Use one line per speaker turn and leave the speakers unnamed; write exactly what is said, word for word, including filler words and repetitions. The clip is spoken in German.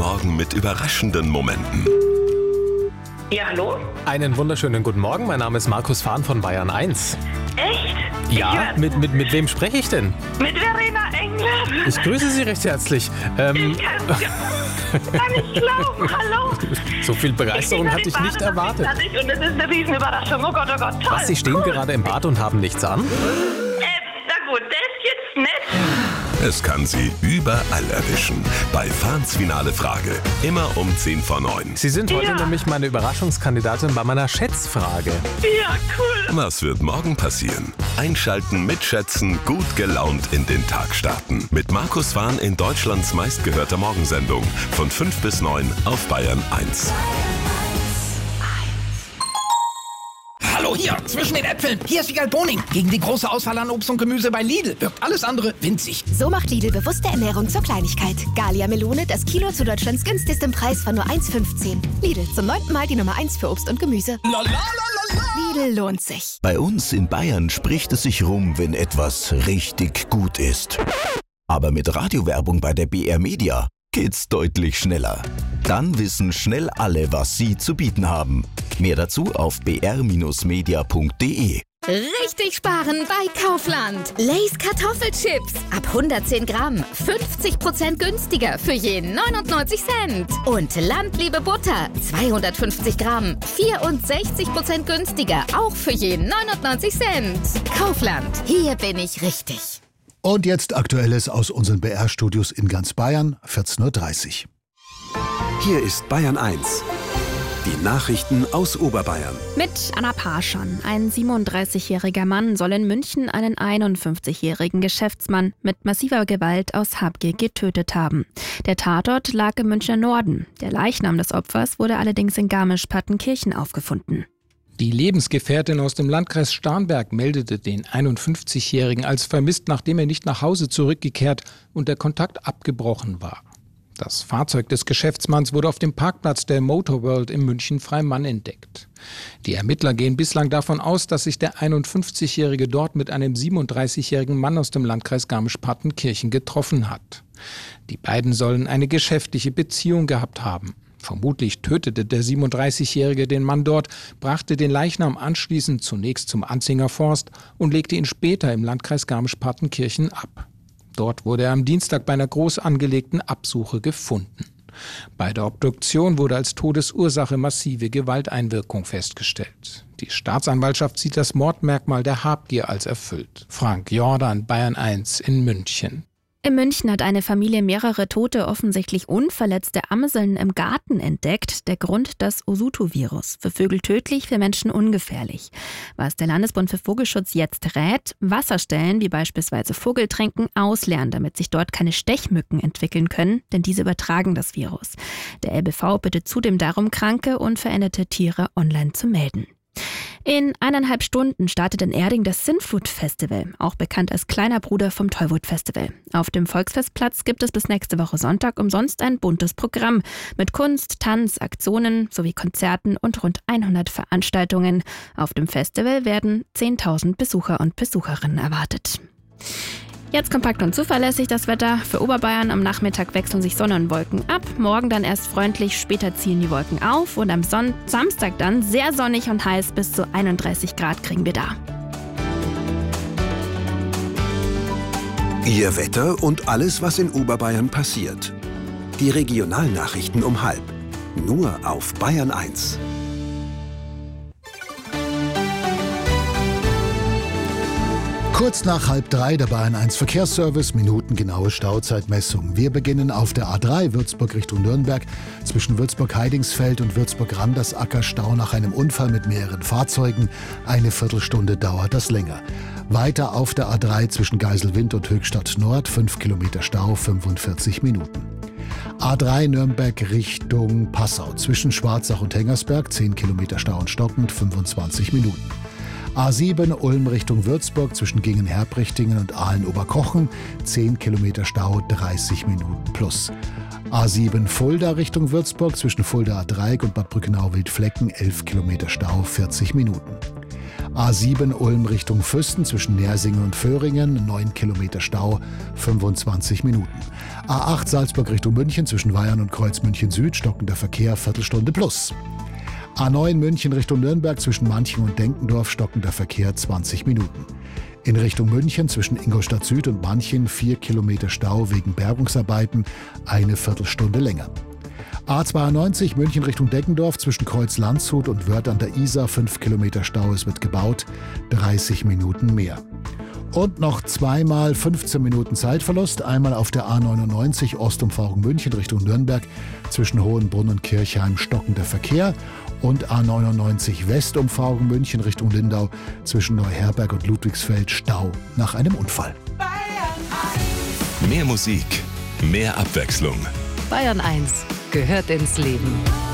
Morgen mit überraschenden Momenten.
Ja, hallo?
Einen wunderschönen guten Morgen, mein Name ist Markus Fahn von Bayern eins.
Echt?
Ja, mit, mit, mit wem spreche ich denn?
Mit Verena Engler.
Ich grüße Sie recht herzlich. Ähm,
Ich kann's ja gar nicht glauben. Hallo?
so viel Begeisterung hatte ich nicht erwartet.
Und es ist eine Riesenüberraschung. Oh Gott, oh Gott, toll.
Was, Sie stehen
cool.
gerade im Bad und haben nichts an?
Äh, na gut, das ist jetzt nett.
Es kann Sie überall erwischen. Bei Fahns finale Frage. Immer um zehn vor neun.
Sie sind heute
Ja.
nämlich meine Überraschungskandidatin bei meiner Schätzfrage.
Ja, cool.
Was wird morgen passieren? Einschalten, mitschätzen, gut gelaunt in den Tag starten. Mit Markus Fahn in Deutschlands meistgehörter Morgensendung. Von fünf bis neun auf Bayern eins.
Hallo hier, zwischen den Äpfeln. Hier ist Wiegald Boning. Gegen die große Auswahl an Obst und Gemüse bei Lidl wirkt alles andere winzig.
So macht Lidl bewusste Ernährung zur Kleinigkeit. Gallia Melone, das Kilo zu Deutschlands günstigstem Preis von nur eins fünfzehn. Lidl, zum neunten Mal die Nummer eins für Obst und Gemüse.
La, la, la, la, la.
Lidl lohnt sich.
Bei uns in Bayern spricht es sich rum, wenn etwas richtig gut ist. Aber mit Radiowerbung bei der B R Media geht's deutlich schneller. Dann wissen schnell alle, was sie zu bieten haben. Mehr dazu auf b r media punkt d e.
Richtig sparen bei Kaufland. Lay's Kartoffelchips. Ab hundertzehn Gramm. fünfzig Prozent günstiger für je neunundneunzig Cent. Und Landliebe Butter. zweihundertfünfzig Gramm. vierundsechzig Prozent günstiger. Auch für je neunundneunzig Cent. Kaufland. Hier bin ich richtig.
Und jetzt Aktuelles aus unseren B R-Studios in ganz Bayern, vierzehn Uhr dreißig.
Hier ist Bayern eins. Die Nachrichten aus Oberbayern.
Mit Anna Parschon. Ein siebenunddreißigjähriger Mann soll in München einen einundfünfzigjährigen Geschäftsmann mit massiver Gewalt aus Habgier getötet haben. Der Tatort lag im Münchner Norden. Der Leichnam des Opfers wurde allerdings in Garmisch-Partenkirchen aufgefunden.
Die Lebensgefährtin aus dem Landkreis Starnberg meldete den einundfünfzigjährigen als vermisst, nachdem er nicht nach Hause zurückgekehrt und der Kontakt abgebrochen war. Das Fahrzeug des Geschäftsmanns wurde auf dem Parkplatz der Motorworld in München-Freimann entdeckt. Die Ermittler gehen bislang davon aus, dass sich der einundfünfzigjährige dort mit einem siebenunddreißigjährigen Mann aus dem Landkreis Garmisch-Partenkirchen getroffen hat. Die beiden sollen eine geschäftliche Beziehung gehabt haben. Vermutlich tötete der siebenunddreißigjährige den Mann dort, brachte den Leichnam anschließend zunächst zum Anzinger Forst und legte ihn später im Landkreis Garmisch-Partenkirchen ab. Dort wurde er am Dienstag bei einer groß angelegten Absuche gefunden. Bei der Obduktion wurde als Todesursache massive Gewalteinwirkung festgestellt. Die Staatsanwaltschaft sieht das Mordmerkmal der Habgier als erfüllt. Frank Jordan, Bayern eins in München.
In München hat eine Familie mehrere tote, offensichtlich unverletzte Amseln im Garten entdeckt. Der Grund das Osutu-Virus. Für Vögel tödlich, für Menschen ungefährlich. Was der Landesbund für Vogelschutz jetzt rät: Wasserstellen wie beispielsweise Vogeltränken ausleeren, damit sich dort keine Stechmücken entwickeln können, denn diese übertragen das Virus. Der L B V bittet zudem darum, kranke und veränderte Tiere online zu melden. In eineinhalb Stunden startet in Erding das Sinfood Festival, auch bekannt als kleiner Bruder vom Tollwood Festival. Auf dem Volksfestplatz gibt es bis nächste Woche Sonntag umsonst ein buntes Programm mit Kunst, Tanz, Aktionen sowie Konzerten und rund hundert Veranstaltungen. Auf dem Festival werden zehntausend Besucher und Besucherinnen erwartet. Jetzt kompakt und zuverlässig das Wetter. Für Oberbayern am Nachmittag wechseln sich Sonne und Wolken ab. Morgen dann erst freundlich, später ziehen die Wolken auf. Und am Son- Samstag dann sehr sonnig und heiß, bis zu einunddreißig Grad kriegen wir da.
Ihr Wetter und alles, was in Oberbayern passiert. Die Regionalnachrichten um halb. Nur auf Bayern eins.
Kurz nach halb drei der Bayern eins Verkehrsservice, minutengenaue Stauzeitmessung. Wir beginnen auf der A drei Würzburg Richtung Nürnberg. Zwischen Würzburg-Heidingsfeld und Würzburg-Randersacker Stau nach einem Unfall mit mehreren Fahrzeugen. Eine Viertelstunde dauert das länger. Weiter auf der A drei zwischen Geiselwind und Höchstadt Nord, fünf Kilometer Stau, fünfundvierzig Minuten. A drei Nürnberg Richtung Passau. Zwischen Schwarzach und Hengersberg, zehn Kilometer Stau und stockend, fünfundzwanzig Minuten. A sieben Ulm Richtung Würzburg zwischen Gingen-Herbrichtingen und Aalen-Oberkochen, zehn Kilometer Stau, dreißig Minuten plus. A sieben Fulda Richtung Würzburg zwischen Fulda Dreieck und Bad Brückenau-Wildflecken, elf Kilometer Stau, vierzig Minuten. A sieben Ulm Richtung Füssen zwischen Nersingen und Föhringen, neun Kilometer Stau, fünfundzwanzig Minuten. A acht Salzburg Richtung München zwischen Weyern und Kreuz München Süd, stockender Verkehr, Viertelstunde plus. A neun München Richtung Nürnberg zwischen Manching und Denkendorf, stockender Verkehr, zwanzig Minuten. In Richtung München zwischen Ingolstadt Süd und Manching vier Kilometer Stau wegen Bergungsarbeiten, eine Viertelstunde länger. A zweiundneunzig München Richtung Deckendorf zwischen Kreuz Landshut und Wörth an der Isar, fünf Kilometer Stau, es wird gebaut, dreißig Minuten mehr. Und noch zweimal fünfzehn Minuten Zeitverlust, einmal auf der A neunundneunzig Ostumfahrung München Richtung Nürnberg zwischen Hohenbrunn und Kirchheim, stockender Verkehr, und A neunundneunzig Westumfahrung München Richtung Lindau zwischen Neuherberg und Ludwigsfeld, Stau nach einem Unfall.
Mehr Musik, mehr Abwechslung.
Bayern eins gehört ins Leben.